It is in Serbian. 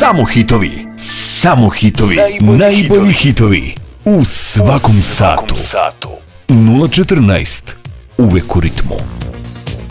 Samo hitovi. Najbolji hitovi. U svakom satu. 014. Uvek u ritmu.